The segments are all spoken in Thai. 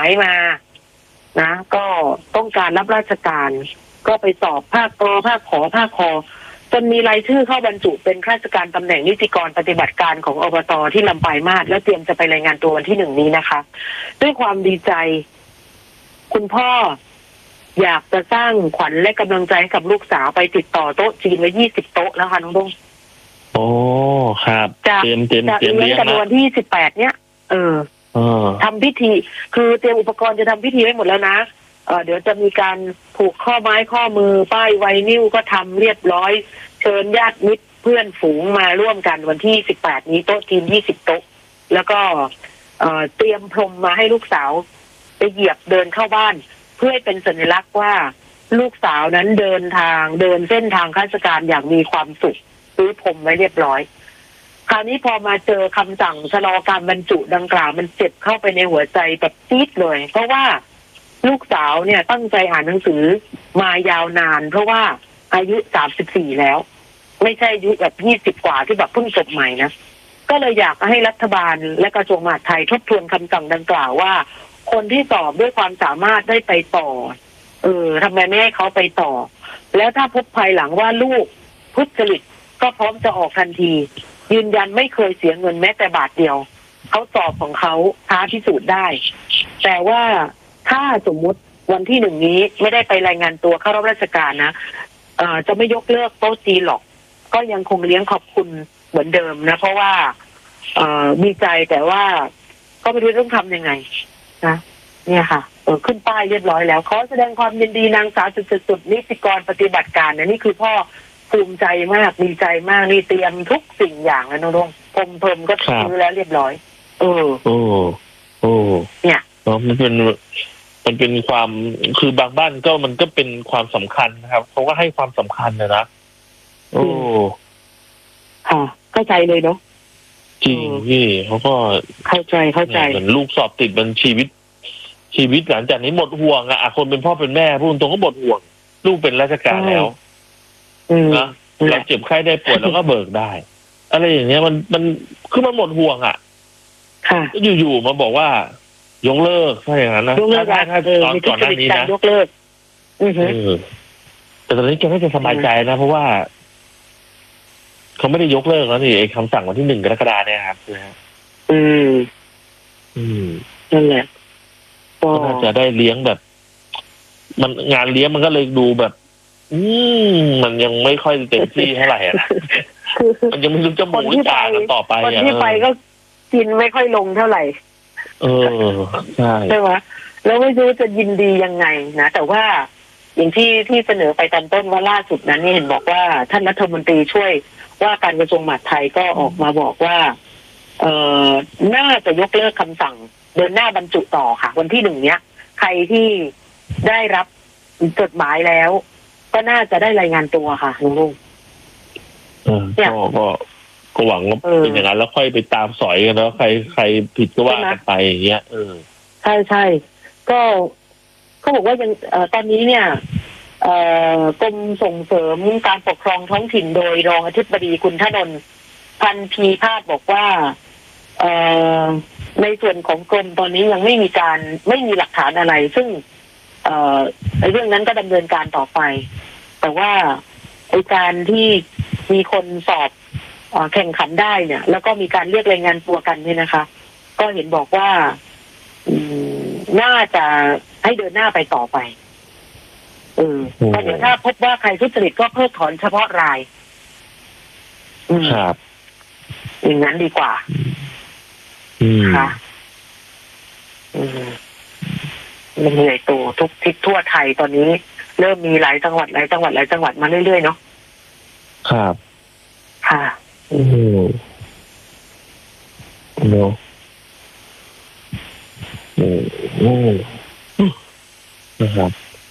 ายมานะก็ต้องการรับราชการก็ไปสอบภาคกภาคขอภาคคอจนมีรายชื่อเข้าบรรจุเป็นข้าราชการตำแหน่งนิติกรปฏิบัติการของอบต.ที่ลำปลายมาศแล้วเตรียมจะไปรายงานตัววันที่1นี้นะคะด้วยความดีใจคุณพ่ออยากจะสร้างขวัญและกำลังใจให้กับลูกสาวไปติดต่อโต๊ะจีนไว้20 โต๊ะแล้วค่ะน้องดงโอ้ครับจะเลี้ยงกันวันที่18เนี่ยทำพิธีคือเตรียมอุปกรณ์จะทำพิธีไว้หมดแล้วนะเดี๋ยวจะมีการผูกข้อไม้ข้อมือป้ายไวนิลก็ทำเรียบร้อยเชิญญาติมิตรเพื่อนฝูงมาร่วมกันวันที่18นี้โต๊ะจีน20 โต๊ะแล้วก็เตรียมพรมมาให้ลูกสาวไปเหยียบเดินเข้าบ้านเพื่อให้เป็นสัญลักษณ์ว่าลูกสาวนั้นเดินเส้นทางข้าราชการอย่างมีความสุขซื้อพรมไว้เรียบร้อยคราวนี้พอมาเจอคำสั่งชะลอการบรรจุดังกล่าวมันเจ็บเข้าไปในหัวใจแบบจี๊ดเลยเพราะว่าลูกสาวเนี่ยตั้งใจอ่านหนังสือมายาวนานเพราะว่าอายุ34แล้วไม่ใช่อายุแบบ20 กว่าที่แบบเพิ่งจบใหม่นะก็เลยอยากให้รัฐบาลและกระทรวงมหาดไทยทบทวนคำสั่งดังกล่าวว่าคนที่สอบด้วยความสามารถได้ไปต่อทำไมไม่ให้เขาไปต่อแล้วถ้าพบภายหลังว่าลูกทุจริตก็พร้อมจะออกทันทียืนยันไม่เคยเสียเงินแม้แต่บาทเดียวเขาสอบของเขาท้าพิสูจน์ได้แต่ว่าถ้าสมมุติวันที่1นี้ไม่ได้ไปรายงานตัวเข้ารับราชการนะจะไม่ยกเลิกโต๊ะจีนหรอกก็ยังคงเลี้ยงขอบคุณเหมือนเดิมนะเพราะว่ามีใจแต่ว่าก็ไม่รู้ต้องทำยังไงนะเนี่ยค่ะขึ้นป้ายเรียบร้อยแล้วขอแสดงความยินดีนางสาวจุดๆนิติกรปฏิบัติการนะนี่คือพ่อภูมิใจมากดีใจมากนี่เตรียมทุกสิ่งอย่างแล้วน้องๆพรมก็ซื้อแล้วเรียบร้อยเนี่ยมันเป็นความคือบางบ้านก็มันก็เป็นความสำคัญนะครับเขาก็ให้ความสำคัญนะค่ะเข้าใจเลยเนาะจริงพี่เขาก็เข้าใจเหมือนลูกสอบติดมันชีวิตหลังจากนี้หมดห่วงอ่ะคนเป็นพ่อเป็นแม่พูดตรงก็หมดห่วงลูกเป็นราชการแล้วนะเราเจ็บไข้ได้ป่วยแล้วก็เบิกได้อะไรอย่างเงี้ยมันคือมันหมดห่วงอ่ะค่ะอยู่ๆมาบอกว่ายกเลิกถ้าอย่างนั้นนะถ้าตอนก่อนหน้านี้นะยกเลิกแต่ตอนนี้แกน่าจะสบายใจนะเพราะว่าเขาไม่ได้ยกเลิกแล้วนี่ไอ้คำสั่งวันที่1 กรกฎาคมเนี่ยครับนั่นแหละก็น่าจะได้เลี้ยงแบบมันงานเลี้ยงมันก็เลยดูแบบมันยังไม่ค่อยเต็มที่เท่าไหร่นะมันยังไม่รู้จะหมูจ่ากันต่อไปคนที่ไปก็กินไม่ค่อยลงเท่าไหร่ใช่ไหมแล้วไม่รู้จะยินดียังไงนะแต่ว่าอย่างที่เสนอไปตอนต้นว่าล่าสุดนั้นนี่เห็นบอกว่าท่านรัฐมนตรีช่วยว่าการกระทรวงมหาดไทยก็ออกมาบอกว่าน่าจะยกเลิกคำสั่งเดินหน้าบรรจุต่อค่ะวันที่1เนี้ยใครที่ได้รับจดหมายแล้วก็น่าจะได้รายงานตัวค่ะลุงก็หวังว่าเป็นอย่างนั้นแล้วค่อยไปตามสอยกันแล้วใครผิดก็ว่ากันไปอย่างเงี้ยใช่ก็เขาบอกว่ายังตอนนี้เนี่ยกรมส่งเสริมการปกครองท้องถิ่นโดยรองอธิบดีคุณธนนท์พันธีพาสบอกว่าในส่วนของกรมตอนนี้ยังไม่มีหลักฐานอะไรซึ่งเรื่องนั้นก็ดำเนินการต่อไปแต่ว่าไอ้การที่มีคนสอบแข่งขันได้เนี่ยแล้วก็มีการเรียกรายงานตัวกันเนี่ยนะคะก็เห็นบอกว่าน่าจะให้เดินหน้าไปต่อไปก็เดี๋ยวถ้าพบว่าใครทุจริตก็เพิกถอนเฉพาะรายครับอย่างนั้นดีกว่าค่ะมันเหนื่อยตัวทุกทิศทั่วไทยตอนนี้เริ่มมีหลายจังหวัดมาเรื่อยๆเนาะครับค่ะเนาะนะครับ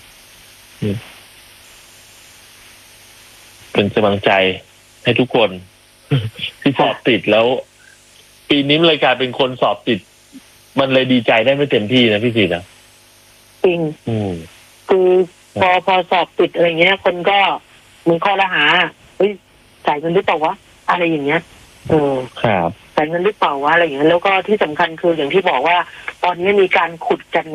เป็นกำลังใจให้ทุกคนที่สอบติดแล้วปีนี้เลยกลายเป็นคนสอบติดมันเลยดีใจได้ไม่เต็มที่นะพี่ศิษย์นะจริงคือพอสอบติดอะไรเงี้ยคนก็มึงข้อละหาจ่ายเงินหรือเปล่าวะอะไรอย่างเงี้ยครับจ่ายเงินหรือเปล่าวะอะไรอย่างเงี้ยแล้วก็ที่สำคัญคืออย่างที่บอกว่าตอนนี้มีการขุดกัน